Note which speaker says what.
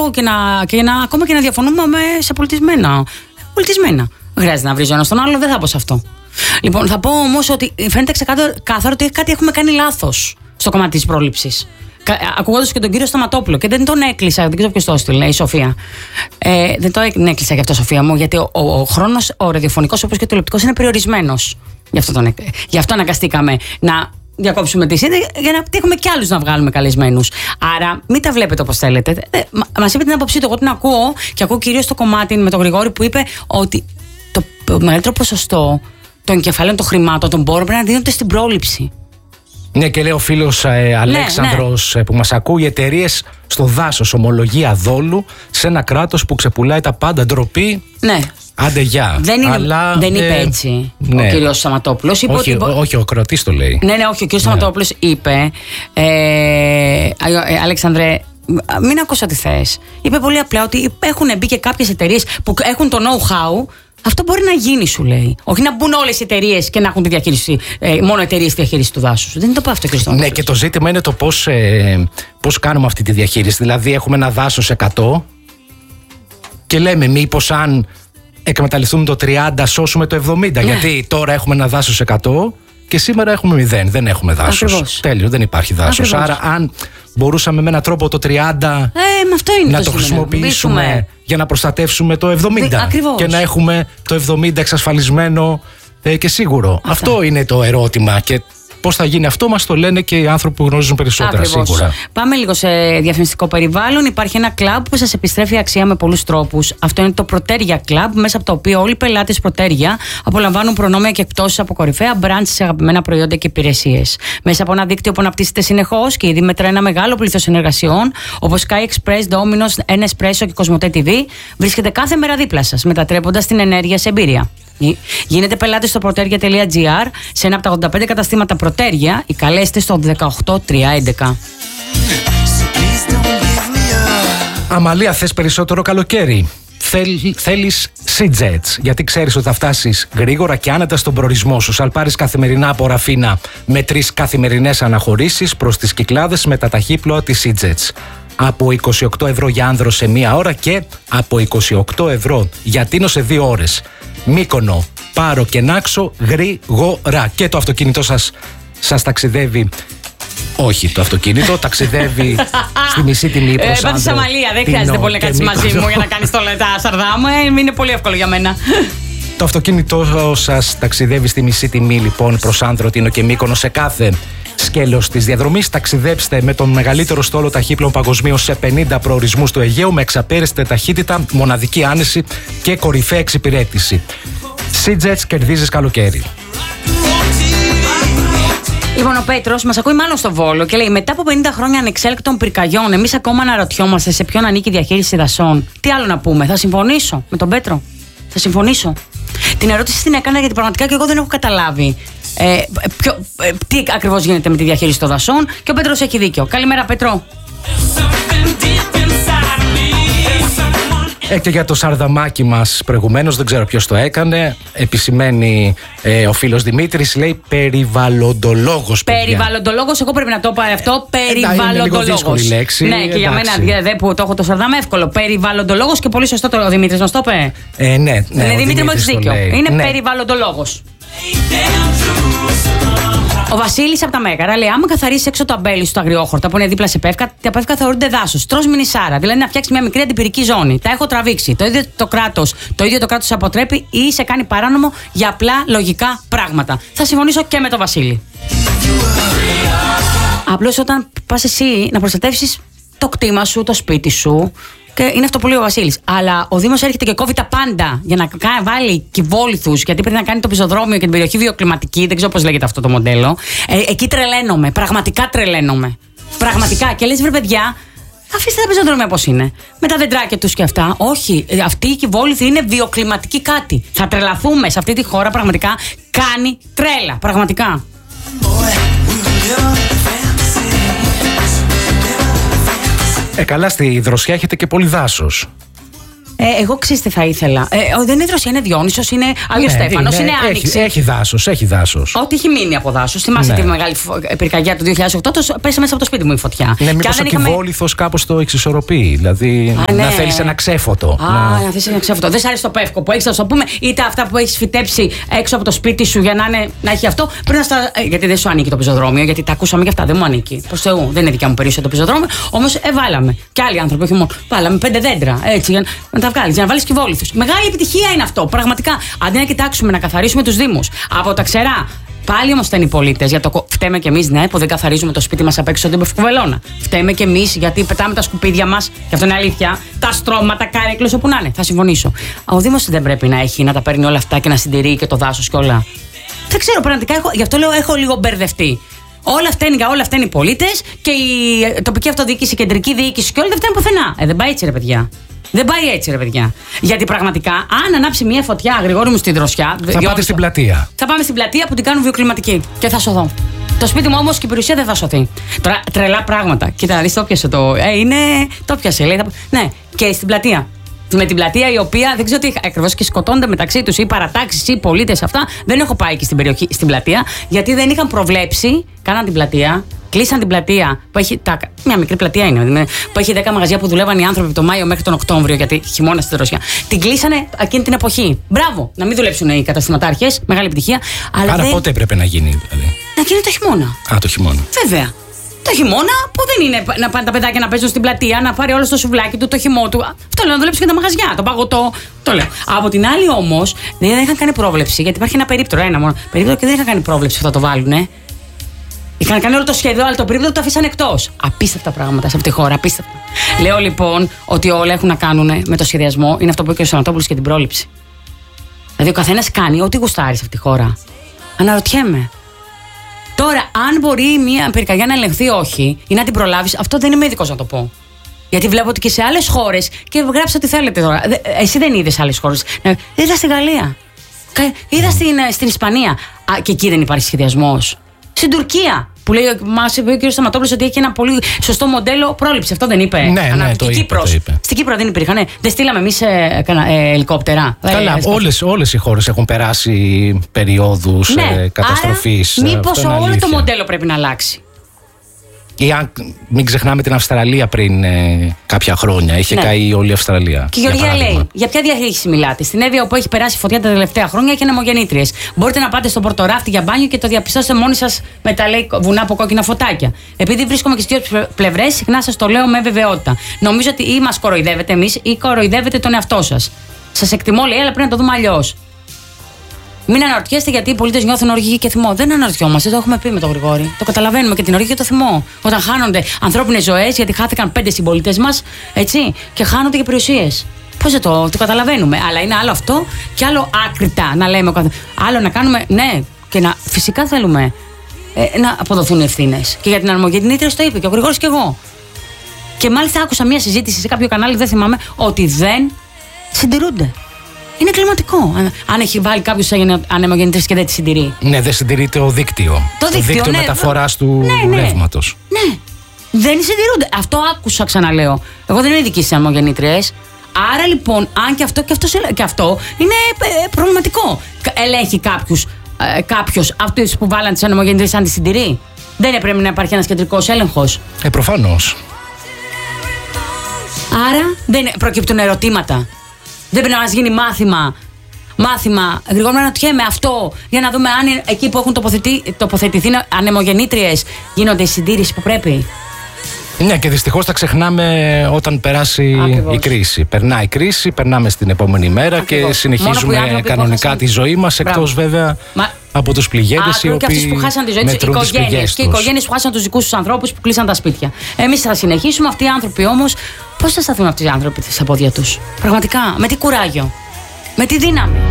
Speaker 1: ακόμα και να διαφωνούμε σε πολιτισμένα. Χρειάζεται να βρίζω ένα στον άλλο, δεν θα πω σε αυτό. Λοιπόν, θα πω όμως ότι φαίνεται ξεκάθαρο ότι κάτι έχουμε κάνει λάθος στο κομμάτι της πρόληψης. Ακούγοντας και τον κύριο Σταματόπουλο, και δεν τον έκλεισα, δεν ξέρω ποιος το έστειλε, η Σοφία. Δεν τον έκλεισα γι' αυτό, Σοφία μου, γιατί ο χρόνος, ο ραδιοφωνικός όπως και ο τηλεοπτικός είναι περιορισμένος. Γι' αυτό αναγκαστήκαμε να διακόψουμε τη σύνδεση για να έχουμε κι άλλους να βγάλουμε καλεσμένους. Άρα, μην τα βλέπετε όπως θέλετε. Μας είπε την άποψή του, εγώ την ακούω και ακούω κυρίως το κομμάτι με τον Γρηγόρη που είπε ότι το μεγαλύτερο ποσοστό των κεφαλαίων των χρημάτων των πόρων πρέπει να δίνονται στην πρόληψη.
Speaker 2: Ναι, και λέει ο φίλος Αλέξανδρος που μας ακούει, εταιρείες στο δάσος, ομολογία δόλου σε ένα κράτος που ξεπουλάει τα πάντα, ντροπή. Ναι. Άντε γεια.
Speaker 1: Δεν είπε έτσι ο κύριος Σταματόπουλος.
Speaker 2: Όχι, ο κρατής το λέει.
Speaker 1: Ναι, όχι, ο κύριος Σταματόπουλος είπε, Αλέξανδρε, μην ακούς ό,τι θες. Είπε πολύ απλά ότι έχουν μπει και κάποιες εταιρείες που έχουν το know-how. Αυτό μπορεί να γίνει, σου λέει. Όχι να μπουν όλες οι εταιρείες και να έχουν τη διαχείριση, μόνο εταιρείες τη διαχείριση του δάσους. Δεν είναι το πω αυτό, Χριστό.
Speaker 2: Ναι, και το ζήτημα είναι το πώς κάνουμε αυτή τη διαχείριση. Δηλαδή, έχουμε ένα δάσος 100 και λέμε, μήπως αν εκμεταλλευτούμε το 30, σώσουμε το 70. Ναι. Γιατί τώρα έχουμε ένα δάσος 100 και σήμερα έχουμε 0. Δεν έχουμε δάσος. Τέλειο, δεν υπάρχει δάσος. Άρα, αν μπορούσαμε με έναν τρόπο το 30 να το χρησιμοποιήσουμε για να προστατεύσουμε το 70 και να έχουμε το 70 εξασφαλισμένο και σίγουρο. Αυτό είναι το ερώτημα. Και πώς θα γίνει αυτό, μας το λένε και οι άνθρωποι που γνωρίζουν περισσότερα. Σίγουρα.
Speaker 1: Πάμε λίγο σε διαφημιστικό περιβάλλον. Υπάρχει ένα κλαμπ που σας επιστρέφει αξία με πολλούς τρόπους. Αυτό είναι το Προτέρια Club, μέσα από το οποίο όλοι οι πελάτες Προτέρια απολαμβάνουν προνόμια και εκπτώσεις από κορυφαία brands σε αγαπημένα προϊόντα και υπηρεσίες. Μέσα από ένα δίκτυο που αναπτύσσεται συνεχώς και ήδη μετρά ένα μεγάλο πλήθος συνεργασιών, όπως Sky Express, Domino's, Nespresso και Cosmote TV, βρίσκεται κάθε μέρα δίπλα σας, μετατρέποντας την ενέργεια σε εμπειρία. Γίνετε πελάτες στο proteria.gr σε ένα από τα 85 καταστήματα Προτέρια ή καλέστε στο 18311.
Speaker 2: Αμαλία, θες περισσότερο καλοκαίρι? Θέλεις SeaJets, γιατί ξέρεις ότι θα φτάσεις γρήγορα και άνετα στον προορισμό σου. Σαλπάρεις καθημερινά από Ραφίνα με 3 καθημερινές αναχωρήσεις προς τις Κυκλάδες με τα ταχύπλοα της SeaJets. Από 28 ευρώ για άνδρο σε 1 ώρα και από 28 ευρώ για Τίνο σε 2 ώρες. Μύκονο, Πάρο και Νάξο γρήγορα. Και το αυτοκίνητό σας ταξιδεύει. Όχι, το αυτοκίνητο ταξιδεύει στη μισή τιμή προς άνδρο.
Speaker 1: Πάτε Αμαλία, δεν χρειάζεται πολύ να κάτσεις μαζί μου για να κάνεις τα σαρδά μου. Είναι πολύ εύκολο για μένα.
Speaker 2: Το αυτοκίνητό σας ταξιδεύει στη μισή τιμή λοιπόν προς Άνδρο, Τίνο και Μύκονο σε κάθε σκέλος της διαδρομής. Ταξιδέψτε με τον μεγαλύτερο στόλο ταχύπλων παγκοσμίως σε 50 προορισμούς του Αιγαίου με εξαπέραστη ταχύτητα, μοναδική άνεση και κορυφαία εξυπηρέτηση. SeaJets, κερδίζεις καλοκαίρι.
Speaker 1: Λοιπόν, ο Πέτρος μας ακούει μάλλον στο Βόλο και λέει: μετά από 50 χρόνια ανεξέλεγκτων πυρκαγιών, εμείς ακόμα αναρωτιόμαστε σε ποιον ανήκει η διαχείριση δασών. Τι άλλο να πούμε, θα συμφωνήσω με τον Πέτρο. Θα συμφωνήσω. Την ερώτηση την έκανα γιατί πραγματικά και εγώ δεν έχω καταλάβει τι ακριβώς γίνεται με τη διαχείριση των δασών και ο Πέτρος έχει δίκιο. Καλημέρα, Πέτρο.
Speaker 2: Και για το σαρδαμάκι μας προηγουμένως, δεν ξέρω ποιος το έκανε, επισημαίνει ο φίλος Δημήτρης, λέει περιβαλλοντολόγος.
Speaker 1: Περιβαλλοντολόγος, εγώ πρέπει να το πω αυτό. Περιβαλλοντολόγος. Είναι λίγο δύσκολη λέξη. Ναι, και για μένα που το έχω το σαρδάμ εύκολο. Περιβαλλοντολόγος και πολύ σωστό το ο Δημήτρης μας το είπε.
Speaker 2: Ναι,
Speaker 1: Δημήτρη μου, έχεις δίκιο. Είναι περιβαλλοντολόγος. Ο Βασίλης από τα Μέγαρα λέει: άμα καθαρίσει έξω το αμπέλι σου, τα αγριόχορτα που είναι δίπλα σε πεύκα, τα πεύκα θεωρούνται δάσος. Τρως μινισάρα, δηλαδή να φτιάξει μια μικρή αντιπυρική ζώνη. Τα έχω τραβήξει. Το ίδιο το κράτος αποτρέπει ή σε κάνει παράνομο για απλά λογικά πράγματα. Θα συμφωνήσω και με τον Βασίλη. Απλώς όταν πας εσύ να προστατεύσεις το κτήμα σου, το σπίτι σου. Και είναι αυτό που λέει ο Βασίλης. Αλλά ο Δήμος έρχεται και κόβει τα πάντα για να βάλει κυβόλιθους, γιατί πρέπει να κάνει το πεζοδρόμιο και την περιοχή βιοκλιματική. Δεν ξέρω πώς λέγεται αυτό το μοντέλο. Εκεί τρελαίνομαι. Πραγματικά τρελαίνομαι. Πραγματικά. Και λες, βρε παιδιά, αφήστε τα πεζοδρόμια πώς είναι. Με τα δεντράκια τους και αυτά. Όχι. Αυτή η κυβόληθη είναι βιοκλιματική κάτι. Θα τρελαθούμε σε αυτή τη χώρα. Πραγματικά κάνει τρέλα. Πραγματικά.
Speaker 2: Καλά, στη Δροσιά έχετε και πολύ δάσος.
Speaker 1: Εγώ ξέρεις τι θα ήθελα. Δεν είναι Δροσιά, είναι Διόνυσος, είναι Άγιος Στέφανος, είναι Άνοιξη.
Speaker 2: Έχει δάσος.
Speaker 1: Ό,τι έχει μείνει από δάσος. Θυμάσαι τη μεγάλη πυρκαγιά του 2008, πέσε μέσα από το σπίτι μου η φωτιά.
Speaker 2: Ναι, μήπως ο Κιβόληθος κάπως το εξισορροπεί. Δηλαδή να θέλεις ένα ξέφωτο.
Speaker 1: Να θέλεις ένα ξέφωτο. Δεν σ' άρεσε το πεύκο που έχεις, θα σου πούμε, είτε αυτά που έχεις φυτέψει έξω από το σπίτι σου για να έχει αυτό. Γιατί δεν σου ανήκει το πεζοδρόμιο, γιατί τα ακούσαμε και αυτά. Δεν μου ανήκει. Προς Θεού, δεν είναι δικιά μου περιουσία το πεζοδρόμιο. Όμως βάλαμε. Και άλλοι άνθρωποι, όχι μόνο. Βάλαμε 5 δέντρα έτσι για να τα βγάλεις, για να βάλεις κυβόληθους. Μεγάλη επιτυχία είναι αυτό. Πραγματικά. Αντί να κοιτάξουμε να καθαρίσουμε τους Δήμους από τα ξερά. Πάλι όμως φταίνουν οι πολίτες. Φταίμε κι εμείς, ναι, που δεν καθαρίζουμε το σπίτι μας απ' έξω την Πευκοβελώνα. Φταίμε κι εμείς γιατί πετάμε τα σκουπίδια μας, και αυτό είναι αλήθεια. Τα στρώματα, κάρεκλες, όπου να είναι. Θα συμφωνήσω. Ο Δήμος δεν πρέπει να έχει, να τα παίρνει όλα αυτά και να συντηρεί και το δάσος και όλα. Δεν ξέρω, πραγματικά γι' αυτό λέω, έχω λίγο μπερδευτεί. Όλα φταίνουν οι πολίτες και η τοπική αυτοδιοίκηση, η κεντρική διοίκηση και όλοι δεν φταίνουν πουθενά. Δεν πάει έτσι, ρε παιδιά. Δεν πάει έτσι, ρε παιδιά. Γιατί πραγματικά, αν ανάψει μια φωτιά, Γρηγόρη μου, στη Δροσιά.
Speaker 2: Θα πάτε στην πλατεία.
Speaker 1: Θα πάμε στην πλατεία που την κάνουν βιοκλιματική και θα σωθώ. Το σπίτι μου όμως και η περιουσία δεν θα σωθεί. Τώρα τρελά πράγματα. Κοίτα να δεις, το πιάσε το. Το πιάσε, λέει. Ναι, και στην πλατεία. Με την πλατεία η οποία δεν ξέρω τι ακριβώς και σκοτώνται μεταξύ τους ή παρατάξεις ή πολίτες αυτά. Δεν έχω πάει και στην πλατεία γιατί δεν είχαν προβλέψει. Κάναν την πλατεία. Κλείσαν την πλατεία που έχει. Μια μικρή πλατεία είναι. Που έχει 10 μαγαζιά που δουλεύαν οι άνθρωποι από τον Μάιο μέχρι τον Οκτώβριο, γιατί χειμώνα στη Ρωσία. Την κλείσανε εκείνη την εποχή. Μπράβο! Να μην δουλέψουν οι καταστηματάρχες. Μεγάλη επιτυχία.
Speaker 2: Άρα πότε έπρεπε να γίνει, δηλαδή?
Speaker 1: Να γίνει το χειμώνα.
Speaker 2: Το χειμώνα.
Speaker 1: Βέβαια. Το χειμώνα που δεν είναι να πάνε τα παιδάκια να παίζουν στην πλατεία, να πάρει όλο το σουβλάκι του, το χυμό του. Αυτό λέω, να δουλέψει και τα μαγαζιά, το παγωτό. Το λέω. Από την άλλη όμως δεν είχαν κάνει πρόβλεψη, γιατί υπάρχει ένα περίπτωρο, ένα μόνο περίπτωρο, και δεν είχαν κάνει πρόβλεψη που θα το βάλουνε. Είχαν κάνει όλο το σχέδιο, αλλά το περίπτωρο το αφήσαν εκτός. Απίστευτα πράγματα σε αυτή τη χώρα, απίστευτα. Λέω λοιπόν ότι όλα έχουν να κάνουν με το σχεδιασμό, είναι αυτό που είπε και ο Σανατόπουλος, και την πρόληψη. Δηλαδή ο καθένας κάνει ό,τι γουστάρει σε αυτή τη χώρα. Αναρωτιέμαι. Τώρα, αν μπορεί μια πυρκαγιά να ελεγχθεί, όχι, ή να την προλάβει, αυτό δεν είμαι ειδικός να το πω. Γιατί βλέπω ότι και σε άλλες χώρες. Και γράψτε ό,τι θέλετε τώρα. Εσύ δεν είδες άλλες χώρες. Είδα στην Γαλλία. Είδα στην Ισπανία. Και εκεί δεν υπάρχει σχεδιασμός. Στην Τουρκία. Που λέει, μας είπε ο κ. Σταματόπουλος ότι έχει ένα πολύ σωστό μοντέλο πρόληψη. Αυτό δεν είπε?
Speaker 2: Ναι, το είπε.
Speaker 1: Στην Κύπρο δεν υπήρχαν. Δεν στείλαμε εμείς ελικόπτερα.
Speaker 2: Καλά, όλες οι χώρες έχουν περάσει περιόδους καταστροφής.
Speaker 1: Μήπως όλο το μοντέλο πρέπει να αλλάξει?
Speaker 2: Ή αν μην ξεχνάμε την Αυστραλία πριν κάποια χρόνια. Είχε καεί όλη η Αυστραλία.
Speaker 1: Και η Γεωργία λέει: για ποια διαχείριση μιλάτε? Στην Εύβοια, όπου έχει περάσει φωτιά τα τελευταία χρόνια, έχει ανεμογεννήτριες. Μπορείτε να πάτε στο πορτοράφτη για μπάνιο και το διαπιστώσετε μόνοι σας με τα λέει βουνά από κόκκινα φωτάκια. Επειδή βρίσκομαι και στις δύο πλευρές, συχνά σας το λέω με βεβαιότητα. Νομίζω ότι ή μας κοροϊδεύετε εμείς ή κοροϊδεύετε τον εαυτό σας. Σας εκτιμώ, λέει, αλλά πρέπει να το δούμε αλλιώς. Μην αναρωτιέστε γιατί οι πολίτες νιώθουν οργή και θυμό. Δεν αναρωτιόμαστε, το έχουμε πει με τον Γρηγόρη. Το καταλαβαίνουμε και την οργή και το θυμό. Όταν χάνονται ανθρώπινες ζωές, γιατί χάθηκαν 5 συμπολίτες μας, έτσι, και χάνονται και περιουσίες. Πώς δεν το καταλαβαίνουμε. Αλλά είναι άλλο αυτό και άλλο άκρητα να λέμε. Άλλο να κάνουμε, ναι, και φυσικά θέλουμε να αποδοθούν ευθύνες. Και για την αρμογεννήτρια το είπε και ο Γρηγόρης και εγώ. Και μάλιστα άκουσα μια συζήτηση σε κάποιο κανάλι, δεν θυμάμαι, ότι δεν συντηρούνται. Είναι κλιματικό. Αν έχει βάλει κάποιος ανεμογεννήτριες και δεν τη συντηρεί.
Speaker 2: Ναι, δεν συντηρείται το δίκτυο. Το δίκτυο μεταφοράς του ρεύματος.
Speaker 1: Ναι. Δεν συντηρούνται. Αυτό άκουσα, ξαναλέω. Εγώ δεν είμαι ειδική στις ανεμογεννήτριες. Άρα λοιπόν, αν και αυτό είναι προβληματικό. Ελέγχει κάποιος αυτούς που βάλαν τις ανεμογεννήτριες αν τη συντηρεί? Δεν έπρεπε να υπάρχει ένας κεντρικός έλεγχος?
Speaker 2: Προφανώς.
Speaker 1: Άρα δεν προκύπτουν ερωτήματα. Δεν πρέπει να μας γίνει μάθημα. Γρηγορά να αναρωτιέμαι αυτό για να δούμε αν εκεί που έχουν τοποθετηθεί ανεμογεννήτριες γίνονται οι συντήρησεις που πρέπει.
Speaker 2: Ναι, και δυστυχώς τα ξεχνάμε όταν περάσει η κρίση. Περνάει η κρίση, περνάμε στην επόμενη μέρα και συνεχίζουμε κανονικά τη ζωή μας, εκτός βέβαια από τους πληγέντες οι οποίοι.
Speaker 1: Και αυτούς που χάσαν τη ζωή τους, οι οικογένειες. Και οι οικογένειες που χάσαν τους δικούς τους ανθρώπους που κλείσαν τα σπίτια. Εμείς θα συνεχίσουμε. Αυτοί οι άνθρωποι όμως, πώς θα σταθούν αυτοί οι άνθρωποι στα πόδια τους? Πραγματικά, με τι κουράγιο, με τι δύναμη?